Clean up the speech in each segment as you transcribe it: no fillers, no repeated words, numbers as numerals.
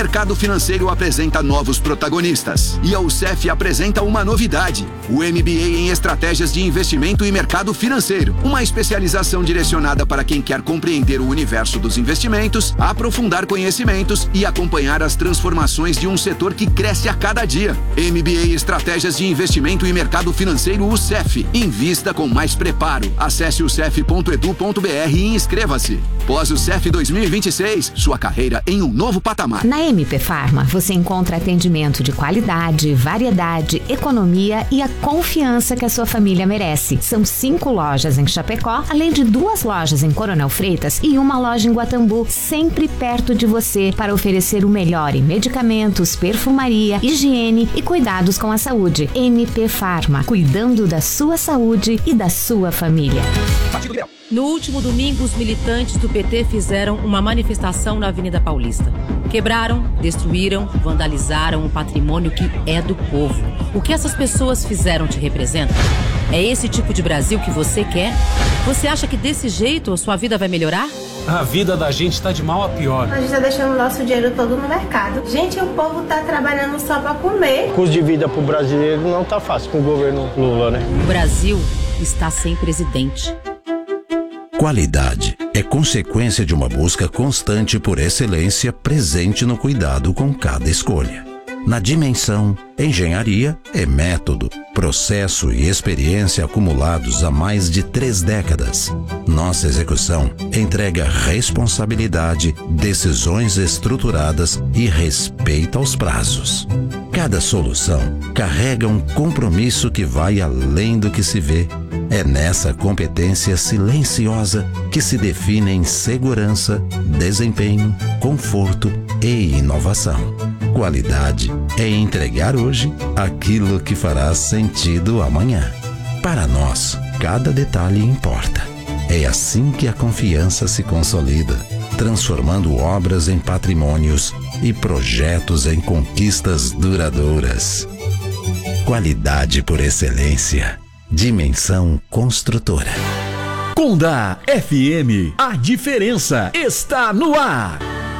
mercado financeiro apresenta novos protagonistas. E a UCEF apresenta uma novidade: o MBA em Estratégias de Investimento e Mercado Financeiro. Uma especialização direcionada para quem quer compreender o universo dos investimentos, aprofundar conhecimentos e acompanhar as transformações de um setor que cresce a cada dia. MBA Estratégias de Investimento e Mercado Financeiro UCEF. Invista com mais preparo. Acesse ucef.edu.br e inscreva-se. Pós-UCEF 2026, sua carreira em um novo patamar. Na MP Pharma, você encontra atendimento de qualidade, variedade, economia e a confiança que a sua família merece. São 5 lojas em Chapecó, além de 2 lojas em Coronel Freitas e uma loja em Guatambu, sempre perto de você para oferecer o melhor em medicamentos, perfumaria, higiene e cuidados com a saúde. MP Pharma, cuidando da sua saúde e da sua família. No último domingo, os militantes do PT fizeram uma manifestação na Avenida Paulista. Quebraram, destruíram, vandalizaram o patrimônio que é do povo. O que essas pessoas fizeram te representa? É esse tipo de Brasil que você quer? Você acha que desse jeito a sua vida vai melhorar? A vida da gente tá de mal a pior. A gente tá deixando o nosso dinheiro todo no mercado. Gente, o povo tá trabalhando só pra comer. O custo de vida pro brasileiro não tá fácil com o governo Lula, né? O Brasil está sem presidente. Qualidade é consequência de uma busca constante por excelência presente no cuidado com cada escolha. Na Dimensão, engenharia é método, processo e experiência acumulados há mais de 3 décadas. Nossa execução entrega responsabilidade, decisões estruturadas e respeito aos prazos. Cada solução carrega um compromisso que vai além do que se vê. É nessa competência silenciosa que se definem segurança, desempenho, conforto e inovação. Qualidade é entregar hoje aquilo que fará sentido amanhã. Para nós, cada detalhe importa. É assim que a confiança se consolida, transformando obras em patrimônios e projetos em conquistas duradouras. Qualidade por excelência. Dimensão Construtora. Conda FM, a diferença está no ar.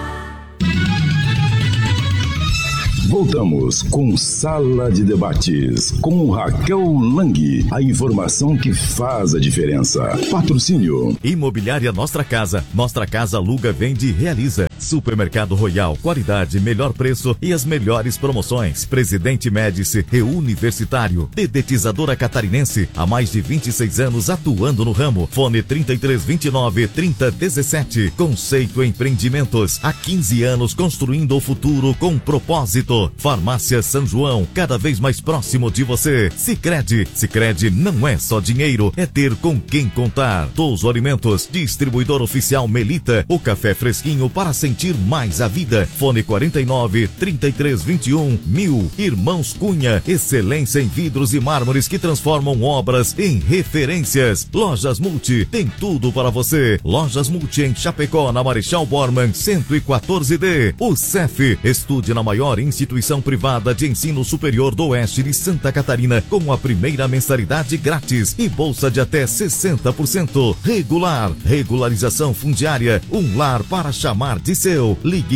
Voltamos com Sala de Debates, com Raquel Lang. A informação que faz a diferença. Patrocínio. Imobiliária Nossa Casa. Nossa Casa aluga, vende e realiza. Supermercado Royal, qualidade, melhor preço e as melhores promoções. Presidente Médici, Reuniversitário. Dedetizadora Catarinense, há mais de 26 anos atuando no ramo. Fone 3329-3017. Conceito Empreendimentos, há 15 anos construindo o futuro com propósito. Farmácia São João, cada vez mais próximo de você. Sicredi. Sicredi não é só dinheiro, é ter com quem contar. Touso Alimentos, distribuidor oficial Melita, o café fresquinho para sentir mais a vida. Fone 49-3321-1000. Irmãos Cunha, excelência em vidros e mármores que transformam obras em referências. Lojas Multi, tem tudo para você. Lojas Multi em Chapecó, na Marechal Bormann 114D. O CEF, estude na maior instituição privada de ensino superior do Oeste de Santa Catarina, com a primeira mensalidade grátis e bolsa de até 60%. Regular, regularização fundiária, um lar para chamar de seu. Ligue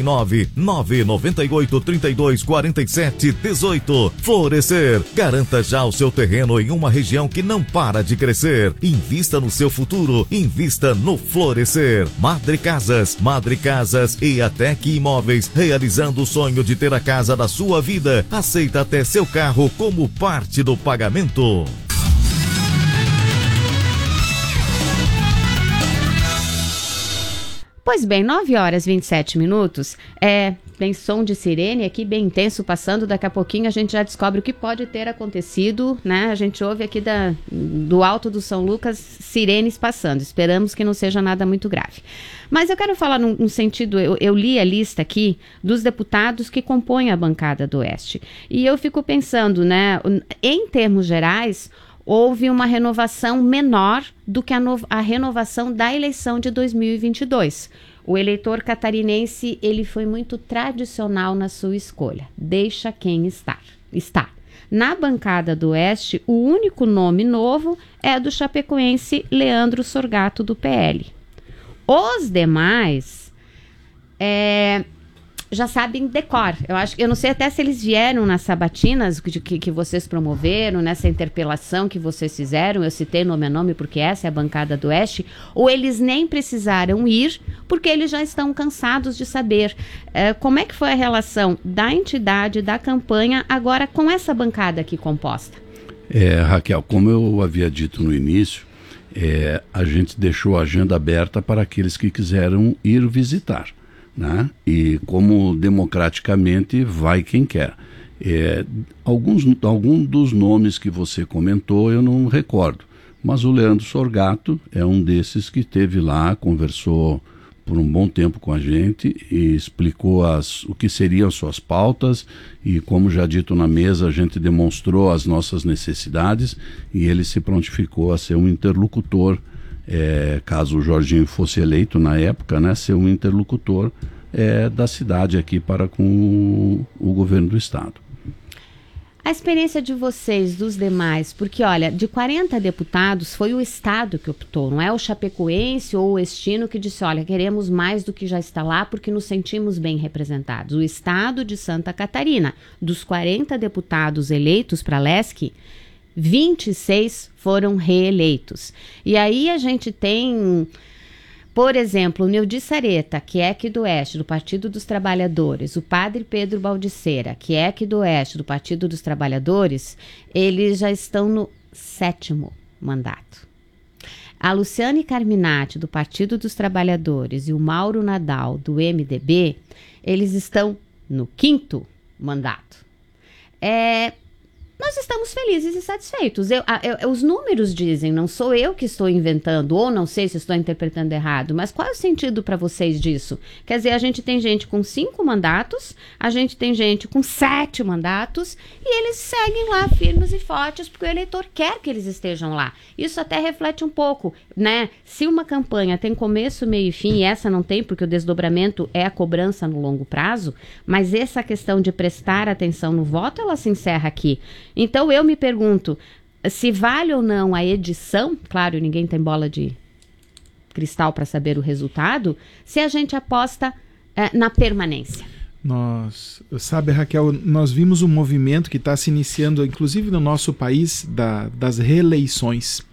49-998-32-47-18. Florescer, garanta já o seu terreno em uma região que não para de crescer. Invista no seu futuro, invista no Florescer. Madre Casas e Atec Imóveis, realizando o sonho de ter a casa da sua vida. Aceita até seu carro como parte do pagamento. Pois bem, 9h27. Tem som de sirene aqui bem intenso passando. Daqui a pouquinho a gente já descobre o que pode ter acontecido, né? A gente ouve aqui do alto do São Lucas sirenes passando. Esperamos que não seja nada muito grave. Mas eu quero falar num sentido, eu li a lista aqui dos deputados que compõem a bancada do Oeste. E eu fico pensando, né? Em termos gerais, houve uma renovação menor do que a renovação da eleição de 2022. O eleitor catarinense, ele foi muito tradicional na sua escolha. Deixa quem está. Na bancada do Oeste, o único nome novo é do chapecoense Leandro Sorgato, do PL. Os demais já sabem decor. Eu não sei até se eles vieram nas sabatinas que vocês promoveram, nessa interpelação que vocês fizeram, eu citei nome a nome porque essa é a bancada do Oeste, ou eles nem precisaram ir porque eles já estão cansados de saber. Como é que foi a relação da entidade, da campanha, agora com essa bancada aqui composta? Raquel, como eu havia dito no início, a gente deixou a agenda aberta para aqueles que quiseram ir visitar, né? E como democraticamente vai quem quer. Algum dos nomes que você comentou eu não recordo, mas o Leandro Sorgato é um desses que esteve lá, conversou por um bom tempo com a gente e explicou o que seriam as suas pautas e, como já dito na mesa, a gente demonstrou as nossas necessidades e ele se prontificou a ser um interlocutor, caso o Jorginho fosse eleito na época, né, ser um interlocutor da cidade aqui para com o governo do estado. A experiência de vocês, dos demais, porque olha, de 40 deputados foi o estado que optou, não é o chapecoense ou o estino que disse, olha, queremos mais do que já está lá porque nos sentimos bem representados. O estado de Santa Catarina, dos 40 deputados eleitos para a LESC, 26 foram reeleitos. E aí a gente tem, por exemplo, o Neudi Sareta, que é aqui do Oeste, do Partido dos Trabalhadores, o padre Pedro Baldiceira, que é aqui do Oeste, do Partido dos Trabalhadores, eles já estão no 7º mandato. A Luciane Carminati, do Partido dos Trabalhadores, e o Mauro Nadal, do MDB, eles estão no 5º mandato. Nós estamos felizes e satisfeitos. Os números dizem, não sou eu que estou inventando, ou não sei se estou interpretando errado, mas qual é o sentido para vocês disso? Quer dizer, a gente tem gente com 5 mandatos, a gente tem gente com 7 mandatos, e eles seguem lá firmes e fortes, porque o eleitor quer que eles estejam lá. Isso até reflete um pouco, né? Se uma campanha tem começo, meio e fim, e essa não tem, porque o desdobramento é a cobrança no longo prazo, mas essa questão de prestar atenção no voto, ela se encerra aqui. Então eu me pergunto se vale ou não a edição, claro, ninguém tem bola de cristal para saber o resultado, se a gente aposta na permanência. Sabe, Raquel, nós vimos um movimento que está se iniciando, inclusive no nosso país, das reeleições.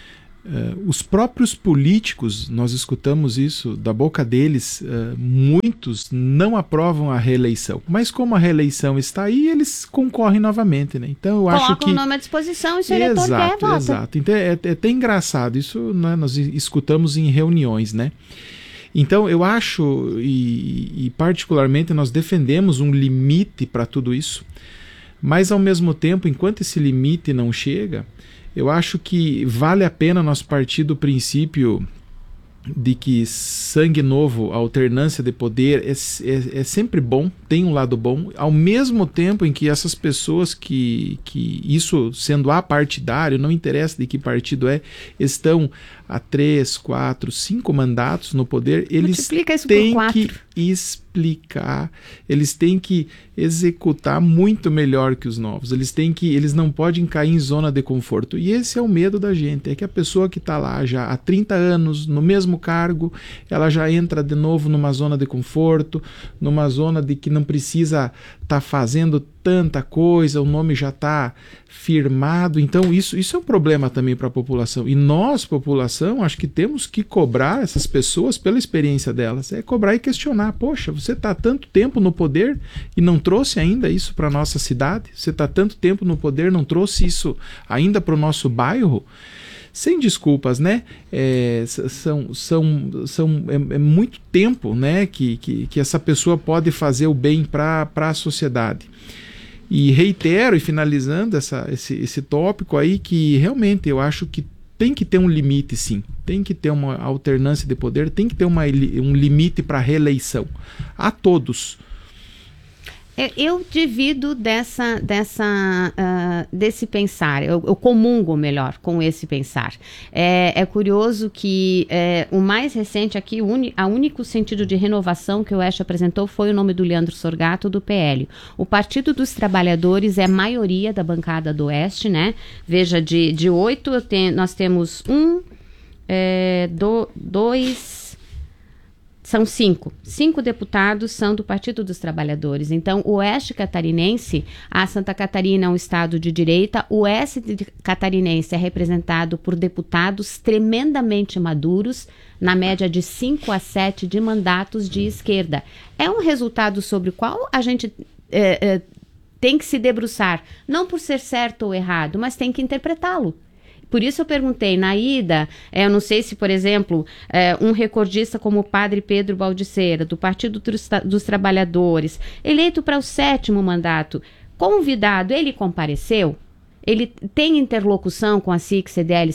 Os próprios políticos, nós escutamos isso da boca deles, muitos não aprovam a reeleição. Mas como a reeleição está aí, eles concorrem novamente, né? Então eu acho que... Colocam o nome à disposição e se o eleitor quer, vota. Exato. Então é até engraçado, isso, né, nós escutamos em reuniões, né? Então eu acho, e particularmente nós defendemos um limite para tudo isso, mas ao mesmo tempo, enquanto esse limite não chega, eu acho que vale a pena nós partir do princípio de que sangue novo, alternância de poder é sempre bom, tem um lado bom, ao mesmo tempo em que essas pessoas que isso sendo apartidário, não interessa de que partido estão há 3, 4, 5 mandatos no poder, eles têm que explicar, eles têm que executar muito melhor que os novos, eles não podem cair em zona de conforto, e esse é o medo da gente, é que a pessoa que está lá já há 30 anos, no mesmo cargo, ela já entra de novo numa zona de conforto, numa zona de que não precisa estar fazendo tanta coisa, o nome já está firmado. Então isso é um problema também para a população, e nós, população, acho que temos que cobrar essas pessoas pela experiência delas, cobrar e questionar. Poxa, você está há tanto tempo no poder e não trouxe ainda isso para a nossa cidade? Você está há tanto tempo no poder, não trouxe isso ainda para o nosso bairro? Sem desculpas, né? É muito tempo, né, que essa pessoa pode fazer o bem para a sociedade. E reitero, e finalizando esse tópico aí, que realmente eu acho que tem que ter um limite, sim. Tem que ter uma alternância de poder, tem que ter um limite para a reeleição. A todos. Eu divido desse pensar, eu comungo melhor com esse pensar. É curioso que o mais recente aqui, o único sentido de renovação que o Oeste apresentou foi o nome do Leandro Sorgato, do PL. O Partido dos Trabalhadores é a maioria da bancada do Oeste, né? Veja, de 8 nós temos 2, São 5 deputados são do Partido dos Trabalhadores. Então, o Oeste Catarinense, a Santa Catarina é um estado de direita, o Oeste Catarinense é representado por deputados tremendamente maduros, na média de 5 a 7 de mandatos de esquerda. É um resultado sobre o qual a gente tem que se debruçar, não por ser certo ou errado, mas tem que interpretá-lo. Por isso eu perguntei, na ida, eu não sei se, por exemplo, um recordista como o padre Pedro Baldiceira, do Partido dos Trabalhadores, eleito para o 7º mandato, convidado, ele compareceu? Ele tem interlocução com a SIC, CDL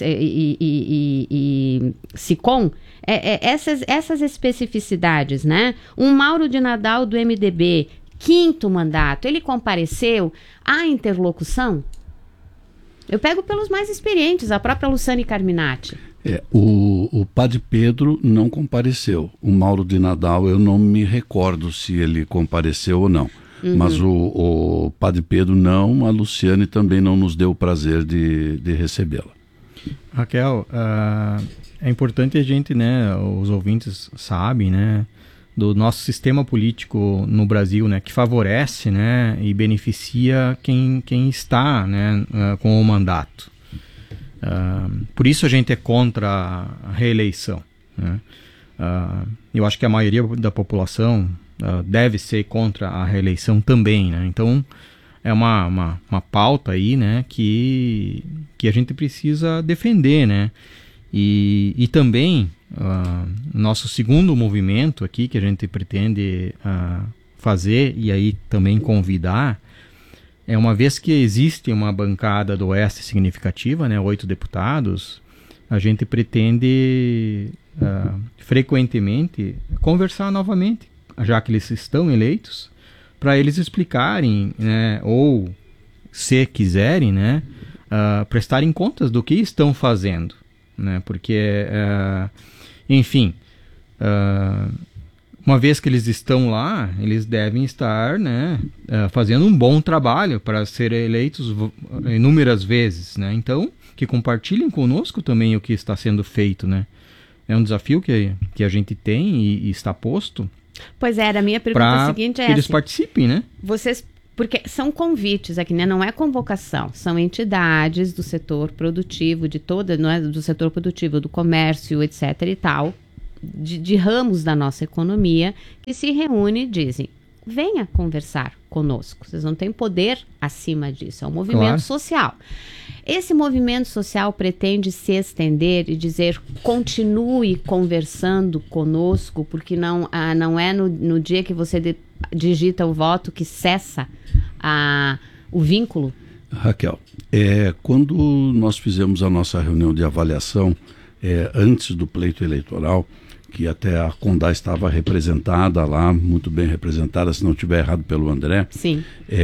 e SICOM? Essas especificidades, né? Um Mauro de Nadal do MDB, 5º mandato, ele compareceu? Há interlocução? Eu pego pelos mais experientes, a própria Luciane Carminati. O padre Pedro não compareceu. O Mauro de Nadal, eu não me recordo se ele compareceu ou não. Uhum. Mas o padre Pedro não, a Luciane também não nos deu o prazer de recebê-la. Raquel, é importante a gente, né, os ouvintes sabem, né, do nosso sistema político no Brasil, né, que favorece, né, e beneficia quem está, né, com o mandato. Por isso a gente é contra a reeleição, né? Eu acho que a maioria da população deve ser contra a reeleição também, né? Então é uma pauta aí, né, que a gente precisa defender, né? E também nosso segundo movimento aqui que a gente pretende fazer e aí também convidar é, uma vez que existe uma bancada do Oeste significativa, né, 8 deputados, a gente pretende frequentemente conversar novamente, já que eles estão eleitos, para eles explicarem, né, ou se quiserem, né, prestarem contas do que estão fazendo, né, porque enfim, uma vez que eles estão lá, eles devem estar, né, fazendo um bom trabalho para serem eleitos inúmeras vezes, né? Então, que compartilhem conosco também o que está sendo feito, né? É um desafio que a gente tem e está posto. Pois é, a minha pergunta seguinte é que eles participem, né? Vocês, porque são convites aqui, né? Não é convocação, são entidades do setor produtivo, não é do setor produtivo, do comércio, etc. e tal, de ramos da nossa economia, que se reúnem e dizem, venha conversar conosco, vocês não têm poder acima disso, é um movimento social. Esse movimento social pretende se estender e dizer, continue conversando conosco, porque não é no dia que você digita o voto que cessa o vínculo? Raquel, quando nós fizemos a nossa reunião de avaliação, antes do pleito eleitoral, que até a Condá estava representada lá, muito bem representada, se não estiver errado pelo André. Sim.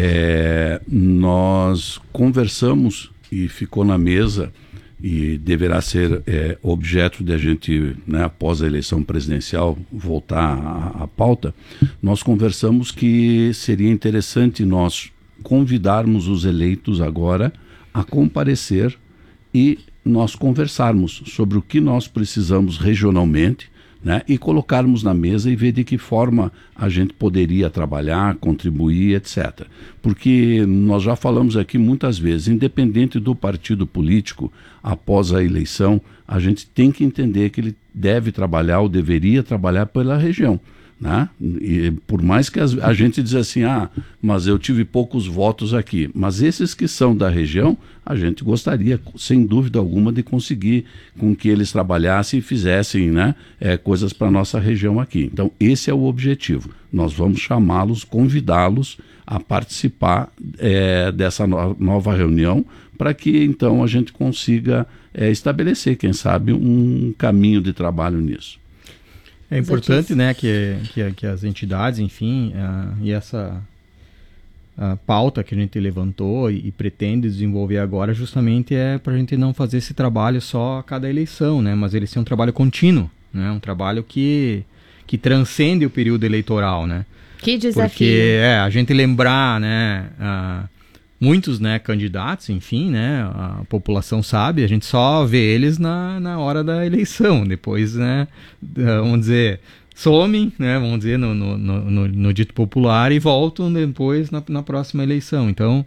Nós conversamos e ficou na mesa, e deverá ser objeto de a gente, né, após a eleição presidencial, voltar à pauta. Nós conversamos que seria interessante nós convidarmos os eleitos agora a comparecer e nós conversarmos sobre o que nós precisamos regionalmente, né, e colocarmos na mesa e ver de que forma a gente poderia trabalhar, contribuir, etc. Porque nós já falamos aqui muitas vezes, independente do partido político, após a eleição, a gente tem que entender que ele deve trabalhar ou deveria trabalhar pela região, né? E por mais que a gente diz assim, mas eu tive poucos votos aqui, mas esses que são da região, a gente gostaria, sem dúvida alguma, de conseguir com que eles trabalhassem e fizessem, né, coisas para a nossa região aqui. Então esse é o objetivo, nós vamos chamá-los, convidá-los a participar dessa nova reunião, para que então a gente consiga estabelecer, quem sabe, um caminho de trabalho nisso. É importante, né, que as entidades, enfim, e essa pauta que a gente levantou e pretende desenvolver agora justamente para a gente não fazer esse trabalho só a cada eleição, né, mas ele ser um trabalho contínuo, né, um trabalho que transcende o período eleitoral, né. Que desafio. Porque a gente lembrar, né, muitos, né, candidatos, enfim, né, a população sabe, a gente só vê eles na hora da eleição, depois, né, vamos dizer, somem, né, vamos dizer, no dito popular, e voltam depois na próxima eleição. Então,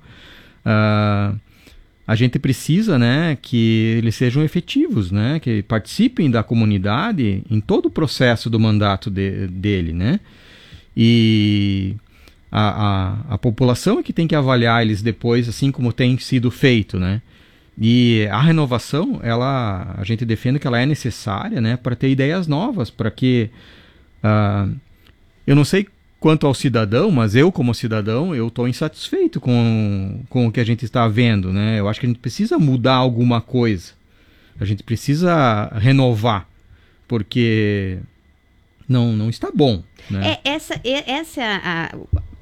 a gente precisa, né, que eles sejam efetivos, né, que participem da comunidade em todo o processo do mandato dele, né, e a população é que tem que avaliar eles depois, assim como tem sido feito, né. E a renovação, a gente defende que ela é necessária, né, para ter ideias novas, para que eu não sei quanto ao cidadão, mas eu, como cidadão, eu estou insatisfeito com o que a gente está vendo, né? Eu acho que a gente precisa mudar alguma coisa. A gente precisa renovar, porque não está bom, né? Essa é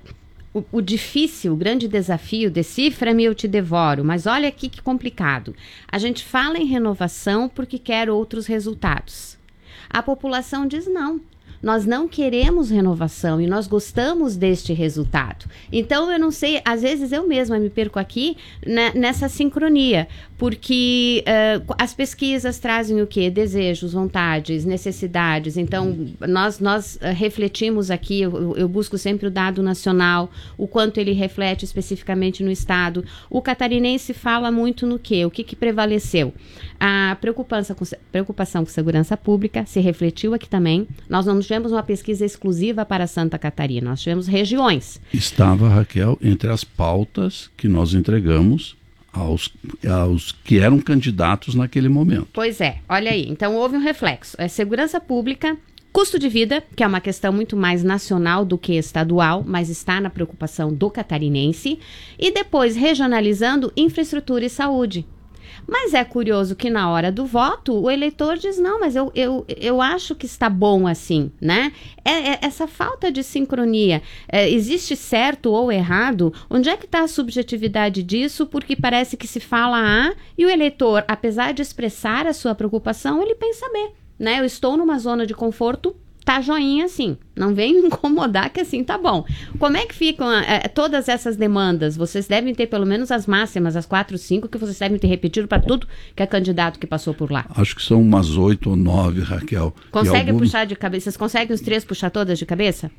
o difícil, o grande desafio. Decifra-me, eu te devoro. Mas olha aqui que complicado. A gente fala em renovação porque quer outros resultados. A população diz não. Nós não queremos renovação e nós gostamos deste resultado. Então, eu não sei, às vezes eu mesma me perco aqui nessa sincronia, porque as pesquisas trazem o quê? Desejos, vontades, necessidades. Então, nós refletimos aqui, eu busco sempre o dado nacional, o quanto ele reflete especificamente no estado. O catarinense fala muito no quê? O que prevaleceu? A preocupação com segurança pública se refletiu aqui também. Nós não tivemos uma pesquisa exclusiva para Santa Catarina, nós tivemos regiões. Estava, Raquel, entre as pautas que nós entregamos aos que eram candidatos naquele momento. Pois é, olha aí, então houve um reflexo. Segurança pública, custo de vida, que é uma questão muito mais nacional do que estadual, mas está na preocupação do catarinense, e depois regionalizando infraestrutura e saúde. Mas é curioso que na hora do voto o eleitor diz, não, mas eu acho que está bom assim, né? Essa falta de sincronia, existe certo ou errado? Onde é que está a subjetividade disso? Porque parece que se fala A e o eleitor, apesar de expressar a sua preocupação, ele pensa B, né? Eu estou numa zona de conforto, tá joinha assim, não vem me incomodar que assim tá bom. Como é que ficam todas essas demandas? Vocês devem ter pelo menos as máximas, as 4, 5, que vocês devem ter repetido para tudo que é candidato que passou por lá. Acho que são umas 8 ou 9, Raquel. Consegue puxar de cabeça? Vocês conseguem os 3 puxar todas de cabeça?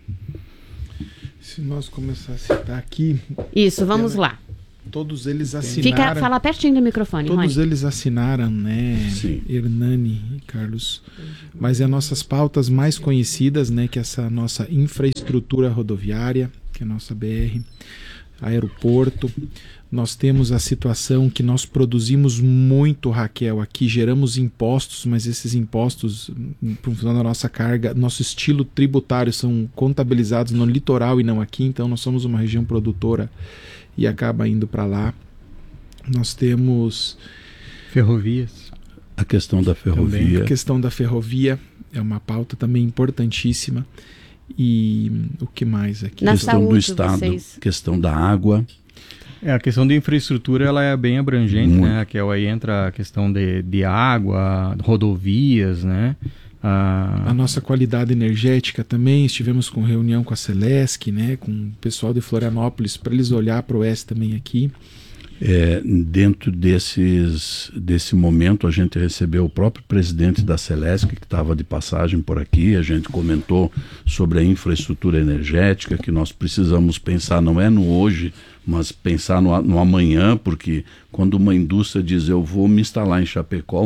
Se nós começarmos a citar aqui... Isso, vamos lá. Todos eles assinaram... Fala pertinho do microfone, Todos Rony. eles assinaram, né? Sim. Hernani e Carlos. Mas é nossas pautas mais conhecidas, né? Que é essa nossa infraestrutura rodoviária, que é a nossa BR, aeroporto. Nós temos a situação que nós produzimos muito, Raquel, aqui geramos impostos, mas esses impostos, por função da nossa carga, nosso estilo tributário são contabilizados no litoral e não aqui, então nós somos uma região produtora e acaba indo para lá. Nós temos... ferrovias. A questão da ferrovia. Também, a questão da ferrovia é uma pauta também importantíssima. E o que mais aqui? Na questão saúde, do Estado, questão da água. A questão de infraestrutura ela é bem abrangente, né? Que aí entra a questão de água, rodovias, né? A nossa qualidade energética também, estivemos com reunião com a Celesc, né, com o pessoal de Florianópolis, para eles olhar para o oeste também aqui. Dentro desse momento a gente recebeu o próprio presidente da Celesc, que estava de passagem por aqui. A gente comentou sobre a infraestrutura energética, que nós precisamos pensar, não é no hoje, mas pensar no amanhã, porque quando uma indústria diz eu vou me instalar em Chapecó,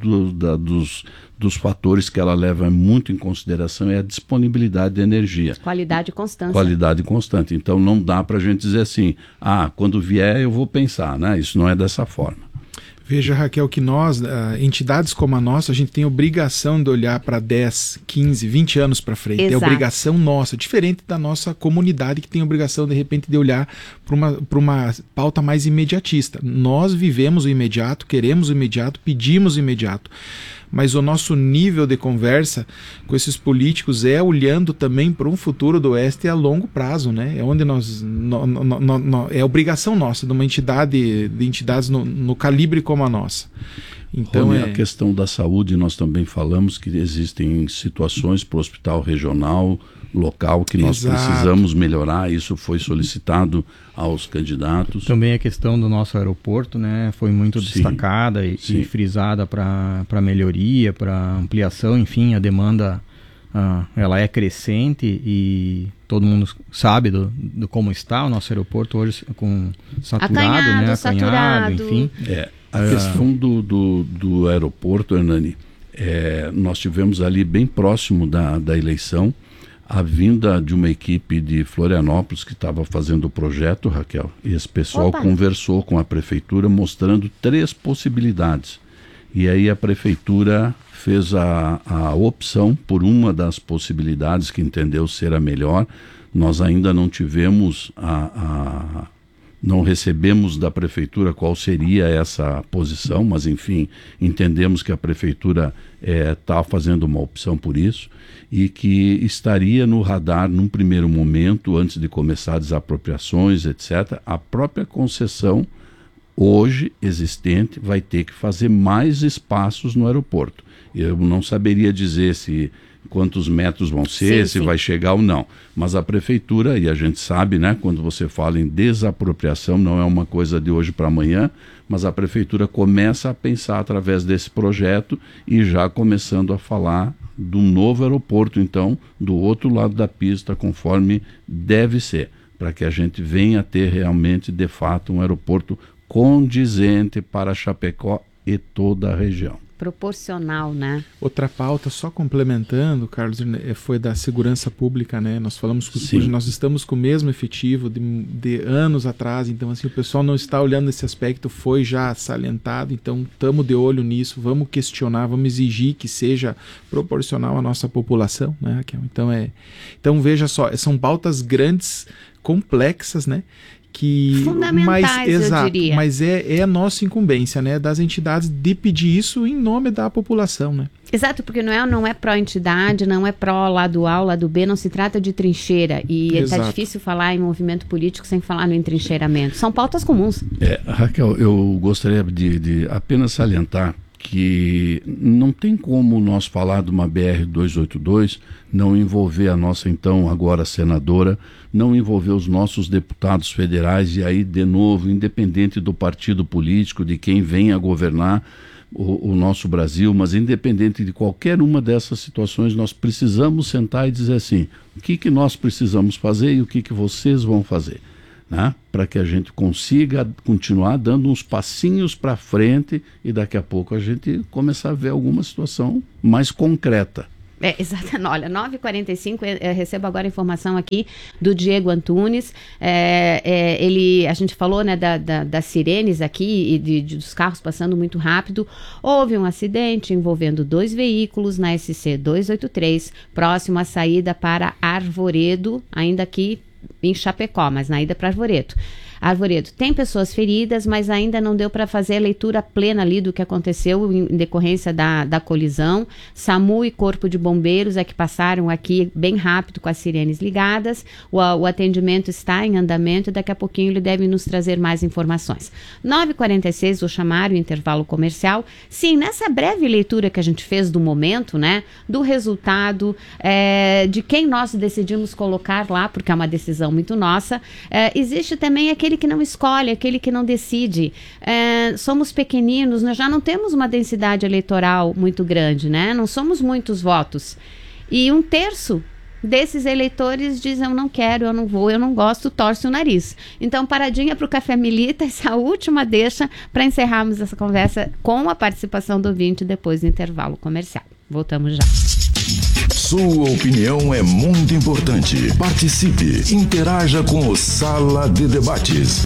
dos fatores que ela leva muito em consideração é a disponibilidade de energia. Qualidade e constância. Qualidade constante. Então não dá para a gente dizer assim, quando vier eu vou pensar, né? Isso não é dessa forma. Veja, Raquel, que nós, entidades como a nossa, a gente tem obrigação de olhar para 10, 15, 20 anos para frente. Exato. É obrigação nossa, diferente da nossa comunidade que tem obrigação, de repente, de olhar para uma pauta mais imediatista. Nós vivemos o imediato, queremos o imediato, pedimos o imediato. Mas o nosso nível de conversa com esses políticos é olhando também para um futuro do Oeste a longo prazo, né? É onde é obrigação nossa, de uma entidade, de entidades no calibre como a nossa. Então a questão da saúde, nós também falamos que existem situações para o hospital regional, local, que nós precisamos melhorar. Isso foi solicitado aos candidatos. Também a questão do nosso aeroporto, né, foi muito destacada e frisada para melhoria, para ampliação, enfim, a demanda ela é crescente e todo mundo sabe do como está o nosso aeroporto hoje, com acanhado, enfim. A questão do aeroporto, Hernani, nós tivemos ali bem próximo da eleição a vinda de uma equipe de Florianópolis que estava fazendo o projeto, Raquel, e esse pessoal conversou com a prefeitura mostrando 3 possibilidades. E aí a prefeitura fez a opção por uma das possibilidades que entendeu ser a melhor. Nós ainda não tivemos não recebemos da prefeitura qual seria essa posição, mas enfim, entendemos que a prefeitura está fazendo uma opção por isso e que estaria no radar num primeiro momento, antes de começar desapropriações, etc., a própria concessão hoje existente vai ter que fazer mais espaços no aeroporto. Eu não saberia dizer quantos metros vão ser, se vai chegar ou não. Mas a prefeitura, e a gente sabe, né, quando você fala em desapropriação, não é uma coisa de hoje para amanhã, mas a prefeitura começa a pensar através desse projeto e já começando a falar do novo aeroporto, então, do outro lado da pista, conforme deve ser, para que a gente venha a ter realmente, de fato, um aeroporto condizente para Chapecó e toda a região. Proporcional, né? Outra pauta, só complementando, Carlos, foi da segurança pública, né? Nós falamos que nós estamos com o mesmo efetivo de anos atrás, então assim, o pessoal não está olhando esse aspecto, foi já salientado, então estamos de olho nisso, vamos questionar, vamos exigir que seja proporcional à nossa população, né, Raquel? Então veja só, são pautas grandes, complexas, né? Fundamentais, eu diria. Mas é a nossa incumbência, né, das entidades de pedir isso em nome da população, né? Exato, porque não é pró-entidade, não é pró-lado A ou lado B, não se trata de trincheira. E está difícil falar em movimento político sem falar no entrincheiramento. São pautas comuns. Raquel, eu gostaria de apenas salientar que não tem como nós falar de uma BR-282 não envolver a nossa, então, agora senadora, não envolver os nossos deputados federais, e aí, de novo, independente do partido político, de quem venha a governar o nosso Brasil, mas independente de qualquer uma dessas situações, nós precisamos sentar e dizer assim, o que nós precisamos fazer e o que vocês vão fazer, né? Para que a gente consiga continuar dando uns passinhos para frente e daqui a pouco a gente começar a ver alguma situação mais concreta. Exato. Olha, 9h45, recebo agora informação aqui do Diego Antunes. A gente falou, né, das sirenes aqui e dos carros passando muito rápido. Houve um acidente envolvendo 2 veículos na SC 283, próximo à saída para Arvoredo, ainda aqui em Chapecó, mas na ida para Arvoredo. Tem pessoas feridas, mas ainda não deu para fazer a leitura plena ali do que aconteceu em decorrência da colisão. SAMU e Corpo de Bombeiros é que passaram aqui bem rápido com as sirenes ligadas. O atendimento está em andamento e daqui a pouquinho ele deve nos trazer mais informações. 9h46, vou chamar o intervalo comercial. Sim, nessa breve leitura que a gente fez do momento, né, do resultado, de quem nós decidimos colocar lá, porque é uma decisão muito nossa, existe também aquele que não escolhe, aquele que não decide. Somos pequeninos, nós já não temos uma densidade eleitoral muito grande, né? Não somos muitos votos. E 1/3 desses eleitores dizem, eu não quero, eu não vou, eu não gosto, torce o nariz. Então, paradinha para o Café Milita, essa última deixa para encerrarmos essa conversa com a participação do ouvinte depois do intervalo comercial. Voltamos já. Sua opinião é muito importante. Participe, interaja com o Sala de Debates.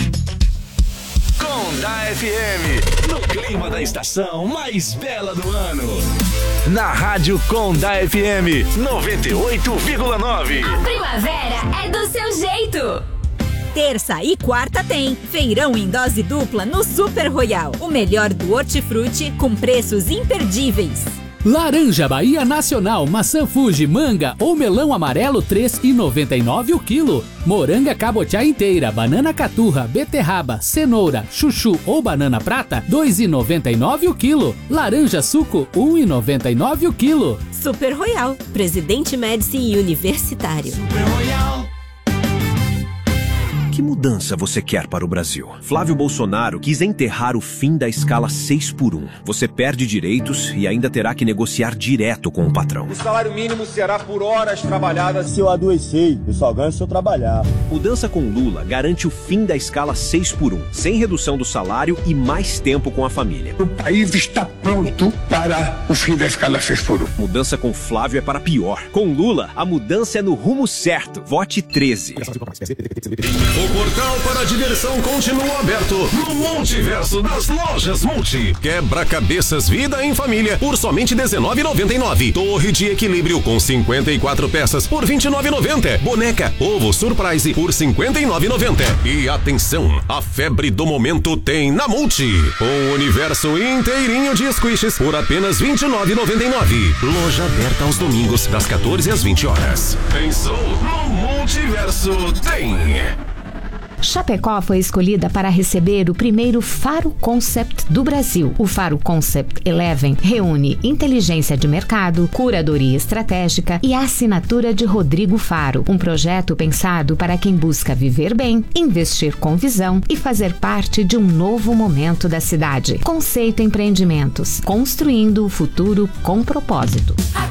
Conda FM, no clima da estação mais bela do ano. Na Rádio Conda FM 98,9. A primavera é do seu jeito. Terça e quarta tem feirão em dose dupla no Super Royal. O melhor do hortifruti com preços imperdíveis. Laranja Bahia Nacional, maçã Fuji, manga ou melão amarelo R$ 3,99 o quilo. Moranga cabotiá inteira, banana caturra, beterraba, cenoura, chuchu ou banana prata R$ 2,99 o quilo. Laranja suco R$ 1,99 o quilo. Super Royal, Presidente Médici e Universitário. Super Royal. Que mudança você quer para o Brasil? Flávio Bolsonaro quis enterrar o fim da escala 6x1. Você perde direitos e ainda terá que negociar direto com o patrão. O salário mínimo será por horas trabalhadas. Se eu adoecer, eu só ganho se eu trabalhar. Mudança com Lula garante o fim da escala 6x1, sem redução do salário e mais tempo com a família. O país está pronto para o fim da escala 6x1. Mudança com Flávio é para pior. Com Lula, a mudança é no rumo certo. Vote 13. O portal para a diversão continua aberto no Multiverso das Lojas Multi. Quebra-cabeças Vida em Família por somente R$19,99. Torre de equilíbrio com 54 peças por R$29,90. Boneca Ovo Surprise por R$59,90. E atenção, a febre do momento tem na Multi. Um universo inteirinho de squishes por apenas R$29,99. Loja aberta aos domingos das 14 às 20 horas. Pensou no Multiverso tem. Chapecó foi escolhida para receber o primeiro Faro Concept do Brasil. O Faro Concept 11 reúne inteligência de mercado, curadoria estratégica e a assinatura de Rodrigo Faro. Um projeto pensado para quem busca viver bem, investir com visão e fazer parte de um novo momento da cidade. Conceito Empreendimentos, construindo o futuro com propósito.